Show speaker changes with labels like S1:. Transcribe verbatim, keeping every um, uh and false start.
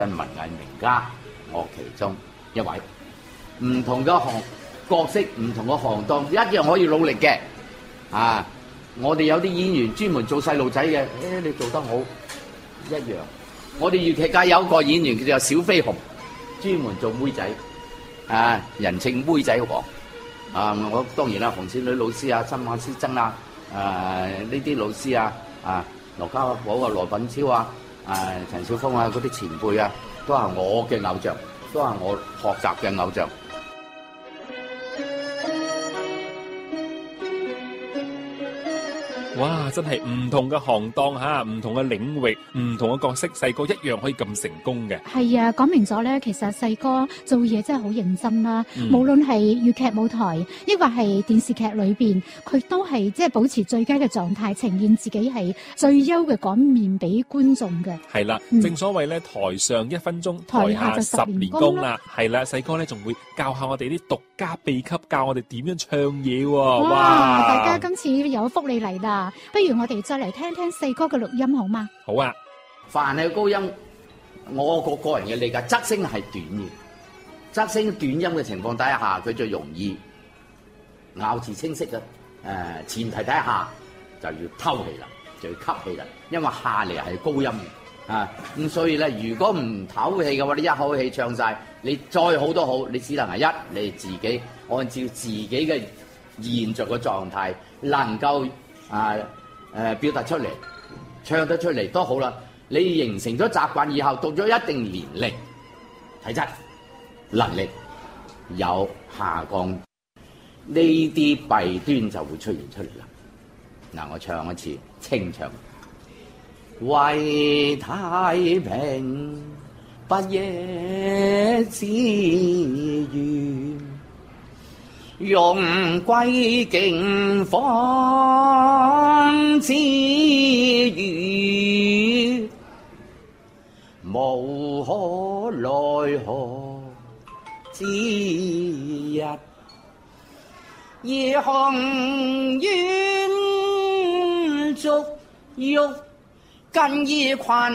S1: 文藝名家，我其中一位。唔同嘅行角色，唔同嘅行當，一樣可以努力嘅。啊，我哋有啲演員專門做細路仔嘅，誒、哎，你做得好一樣。我哋粵劇界有個演員叫做小飛鴻，專門做妹仔，啊，人稱妹仔王。啊，我當然啦，紅線女老師啊，新馬師曾啊，誒呢啲老師啊，啊，羅家寶啊，羅品超啊，誒陳小峰啊，嗰啲前輩啊，都係我嘅偶像，都係我學習嘅偶像。
S2: 哇！真係唔同嘅行當嚇，唔同嘅領域，唔同嘅角色，細個一樣可以咁成功嘅。
S3: 係啊，講明咗咧，其實細個做嘢真係好認真啦。嗯、無論係粵劇舞台，抑或係電視劇裏邊，佢都係即係保持最佳嘅狀態，呈現自己係最優嘅嗰面俾觀眾嘅。係啦、嗯，正所謂咧，台上一分鐘，台下就十年功啦。係啦，細哥咧仲會教下我哋啲獨家秘笈，教我哋點樣唱嘢喎。哇！哇大家今次有福利嚟啦！不如我哋再嚟聽聽四哥嘅錄音好嗎？
S1: 好啊！凡係高音，我個個人嘅理解，側聲係短嘅，側聲短音嘅情況底下，佢最容易咬字清晰嘅。誒、呃，前提底下就要偷氣啦，就要吸氣啦，因為下嚟係高音啊。咁所以咧，如果唔唞氣嘅話，你一口氣唱晒，你再好都好，你只能係一你自己按照自己嘅現在嘅狀態，能夠。啊誒、呃、表達出嚟，唱得出嚟都好啦。你形成咗習慣以後，到咗一定年齡，體質能力有下降，呢啲弊端就會出現出嚟啦。嗱，我唱一次清唱，為太平不夜之願，用歸敬方之語，無可奈何之日，夜行遠足欲近而群。